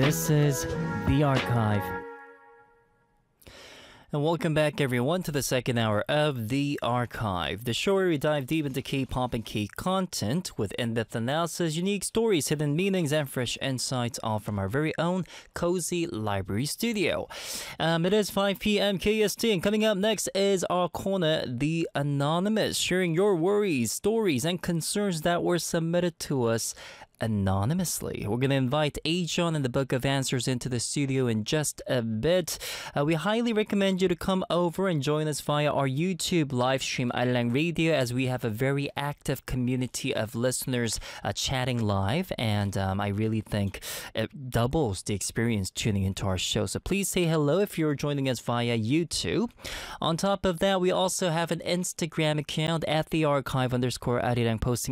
This is The Archive. And welcome back, everyone, to the second hour of The Archive, the show where we dive deep into K-pop and K-content with in-depth analysis, unique stories, hidden meanings, and fresh insights, all from our very own Cozy Library Studio. It is 5 p.m. KST, and coming up next is our corner, The Anonymous, sharing your worries, stories, and concerns that were submitted to us anonymously. We're going to invite Ajon and the Book of Answers into the studio in just a bit. We highly recommend you to come over and join us via our YouTube live stream, Arirang Radio, as we have a very active community of listeners chatting live, and I really think it doubles the experience tuning into our show. So please say hello if you're joining us via YouTube. On top of that, we also have an Instagram account at @thearchive_Arirang, posting